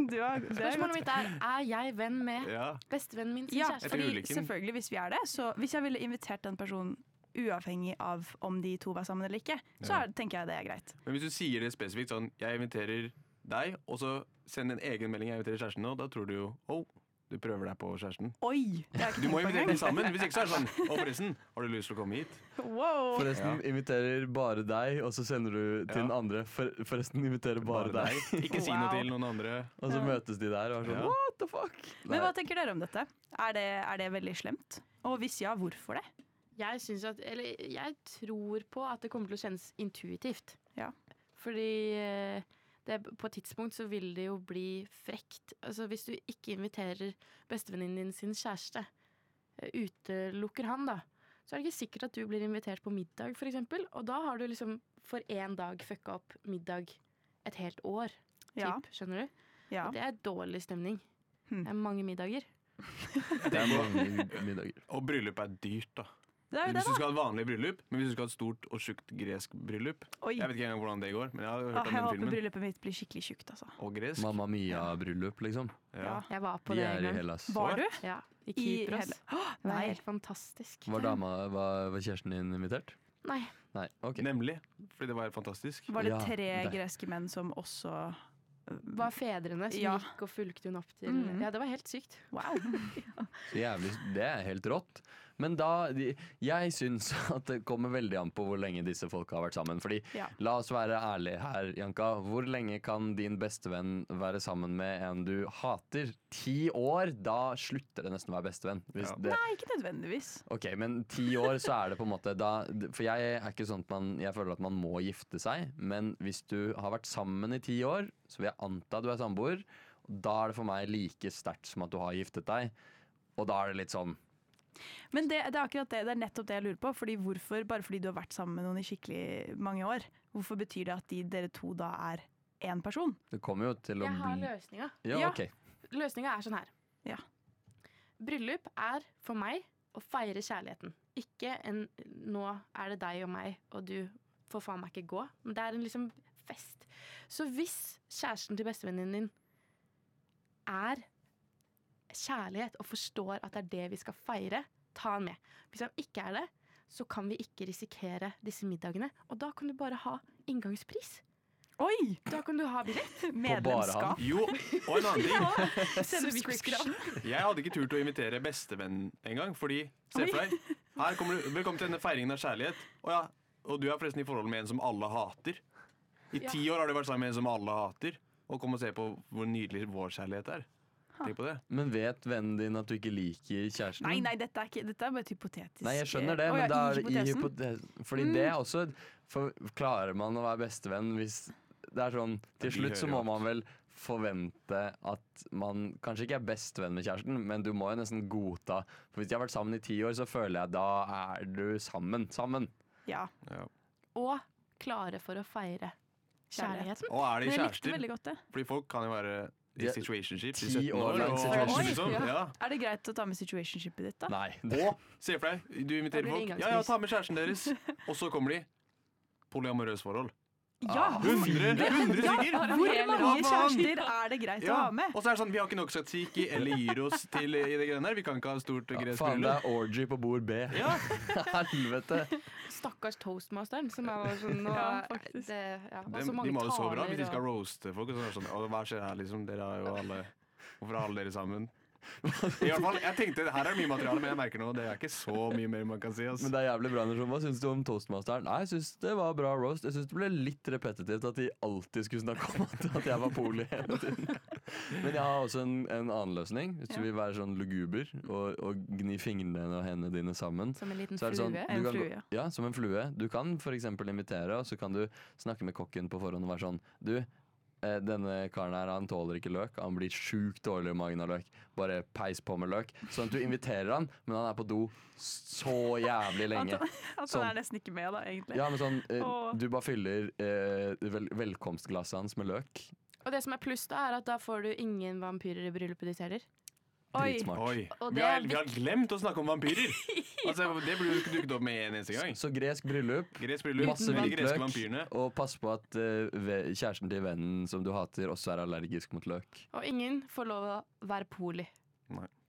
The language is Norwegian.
Spørsmålet mitt er jeg venn med bestevennen min sin kjæreste? Fordi selvfølgelig hvis vi er det. Så hvis jeg ville invitert den personen uavhengig av om de to var sammen eller ikke, så tenker jeg det er greit. Men hvis du sier det spesifikt sånn, jeg inviterer deg, og så sender en egen melding, jeg inviterer kjæresten nå, da tror du jo, du prøver deg på kjæresten. Oi! Du må invitere dem sammen, hvis ikke så er det sånn, forresten, har du lyst til å komme hit? Wow. Forresten inviterer bare deg, og så sender du til den andre, forresten inviterer bare deg. Ikke si noe til noen andre. Og så møtes de der og er sånn, what the fuck? Men hva tenker dere om dette? Er det veldig slemt? Og hvis ja, hvorfor det? Jeg tror på at det kommer til å kjennes intuitivt. Ja. Fordi på et tidspunkt så vil det jo bli frekt. Altså hvis du ikke inviterer bestevenninnen din sin kjæreste, utelukker han da, så er det ikke sikkert at du blir invitert på middag for eksempel. Og da har du liksom for en dag fucka opp middag et helt år. Skjønner du? Ja. Og det er dårlig stemning. Det er mange middager. Det er mange middager. Og bryllup er dyrt da. Hvis du skal ha et vanlig bryllup, men hvis du skal ha et stort og tjukt gresk bryllup, jeg vet ikke engang hvordan det går, men jeg har hørt om den filmen. Jeg håper bryllupet mitt blir skikkelig tjukt, altså. Og gresk. Mamma Mia-bryllup, liksom. Ja. Jeg var på det en gang. Var du? Ja, i Kypros. Det var helt fantastisk. Var kjæresten din invitert? Nei, ok. Nemlig, fordi det var helt fantastisk. Var det 3 greske menn som også var fedrene som gikk og fulgte hun opp til. Ja, det var helt sykt. Wow. Så jævlig, det er helt rått. Men jeg synes at det kommer veldig an på hvor lenge disse folka har vært sammen. Fordi, la oss være ærlige her, Janka. Hvor lenge kan din bestevenn være sammen med en du hater? 10 år? Da slutter det nesten å være bestevenn. Nei, ikke nødvendigvis. Ok, men 10 år så er det på en måte for jeg er ikke sånn at jeg føler at man må gifte seg. Men hvis du har vært sammen i 10 år, så vil jeg anta at du er samboer. Da er det for meg like sterkt som at du har giftet deg. Og da er det litt sånn. Men det er akkurat det er nettopp det jeg lurer på. Fordi bare fordi du har vært sammen med noen i skikkelig mange år, hvorfor betyr det at dere to da er én person? Det kommer jo til å bli... Jeg har løsninga. Ja, ok. Løsninga er sånn her. Ja. Bryllup er for meg å feire kjærligheten. Ikke nå er det deg og meg, og du får faen meg ikke gå. Men det er en liksom fest. Så hvis kjæresten til bestevennen din er kjærlighet og forstår at det er det vi skal feire, ta han med. Hvis han ikke er det, så kan vi ikke risikere disse middagene. Og da kan du bare ha inngangspris. Oi! Da kan du ha billett. Medlemskap. Jo, og en annen ting. Subscription. Jeg hadde ikke turt å invitere bestevenn en gang, fordi, se for deg, her kommer du, velkommen til denne feiringen av kjærlighet. Og du er forresten i forhold med en som alle hater. I 10 år har du vært sammen med en som alle hater. Og kom og se på hvor nydelig vår kjærlighet er. Tenk på det. Men vet vennen din at du ikke liker kjæresten? Nei, dette er bare et hypotetisk. Nei, jeg skjønner det, men da er det i hypotesen. Fordi det er også klarer man å være bestevenn hvis det er sånn, til slutt så må man vel forvente at man kanskje ikke er bestevenn med kjæresten, men du må jo nesten godta. For hvis de har vært sammen i 10 år, så føler jeg da er du sammen. Ja. Og klare for å feire kjærligheten. Og er de kjærester? Veldig godt det. Fordi folk kan jo være i situationship i 10 år lang situationship. Er det greit å ta med situationshipet ditt da? Nei. Og se for deg, du inviterer folk. Ja, ta med kjæresten deres. Og så kommer de polyamorøs forhold. Ja, 100 stykker. Hvor mange kjærester er det greit å ha med? Og så er det sånn, vi har ikke nok statistikk eller gir oss til i det greiene her. Vi kan ikke ha stort gresk faen, det er orgy på bord B. Ja. Helvete. Stakkars toastmasteren som er sånn nå, faktisk. De må jo så bra hvis de skal roaste folk. Og sånn, hva skjer her liksom? Dere er jo alle... Hvorfor er alle dere sammen? I hvert fall, jeg tenkte, her er mye materiale, men jeg merker nå det er ikke så mye mer man kan si. Men det er jævlig bra. Hva synes du om toastmasteren? Nei, jeg synes det var bra roast. Jeg synes det ble litt repetitivt at de alltid skulle snakke om at jeg var poli hele tiden. Men jeg har også en annen løsning. Hvis du vil være sånn luguber og gni fingrene og hendene dine sammen. Som en liten flue? Sånn, ja, som en flue. Du kan for eksempel invitere, og så kan du snakke med kokken på forhånd og være sånn, denne karen her, han tåler ikke løk. Han blir sjukt dårlig i magen av løk. Bare peis på med løk. Sånn at du inviterer han, men han er på do så jævlig lenge. At han er nesten ikke med da, egentlig. Ja, men sånn, du bare fyller velkomstglasset hans med løk. Og det som er pluss da, er at da får du ingen vampyrer i bryllupet ditt heller. Dritsmart. Oi. Og Vi det har, er vi har glemt å snakke om vampyrer! Altså, det burde jo ikke dukket opp med en eneste gang. Så gresk bryllup, Gresk bryllup, masse med de greske hvitløk, vampyrene. og pass på at kjæresten til vennen som du hater, også er allergisk mot løk. Og ingen får lov å være poli. Nei.